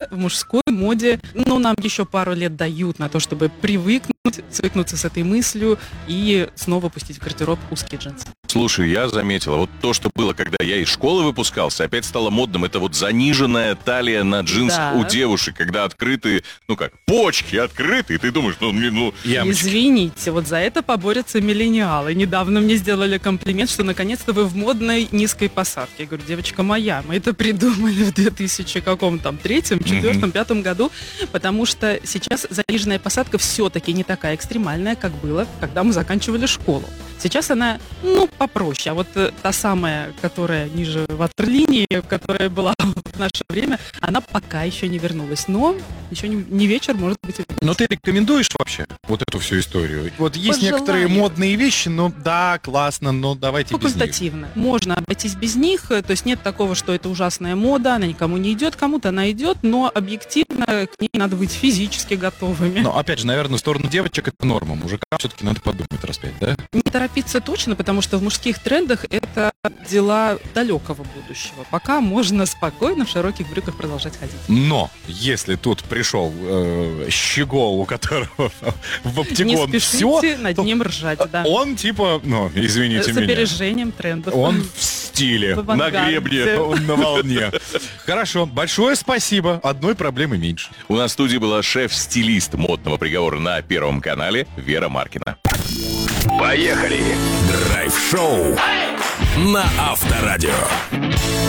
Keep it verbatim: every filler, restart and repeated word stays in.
в мужской моде, ну, нам еще пару лет дают на то, чтобы привыкнуть, свыкнуться с этой мыслью и снова пустить в гардероб узкие джинсы. Слушай, я заметила, вот то, что было, когда я из школы выпускался, опять стало модным. Это вот заниженная талия на джинсах Да. у девушек, когда открыты, ну как, почки открыты, и ты думаешь, ну, ну ямочки. Извините, вот за это поборются миллениалы. Недавно мне сделали комплимент, что наконец-то вы в модной низкой посадке. Я говорю, девочка моя, мы это придумали в две тысячи каком там третьем, четвертом, пятом году, потому что сейчас заниженная посадка все-таки не такая экстремальная, как было, когда мы заканчивали школу. Сейчас она, ну, попроще. А вот э, та самая, которая ниже ватерлинии, которая была в наше время, она пока еще не вернулась. Но еще не, не вечер, может быть, и вернется. Но ты рекомендуешь вообще вот эту всю историю? Вот есть По некоторые желанию. модные вещи, ну да, классно, но давайте без них. Факультативно. Можно обойтись без них, то есть нет такого, что это ужасная мода, она никому не идет, кому-то она идет, но объективно к ней надо быть физически готовыми. Но опять же, наверное, в сторону девочек это норма. Мужикам все-таки надо подумать раз пять, да? Не торопиться точно, потому что в мужских трендах это дела далекого будущего. Пока можно спокойно в широких брюках продолжать ходить. Но если тут пришел э, щегол, у которого в Не оптикон спешите все, над ним ржать, да. он типа, ну, извините С меня, опережением трендов. он в стиле, В На авангарде. гребне. он на волне. Хорошо, большое спасибо. Одной проблемы меньше. У нас в студии была шеф-стилист модного приговора на Первом канале Вера Маркина. Поехали! Драйв-шоу на Авторадио.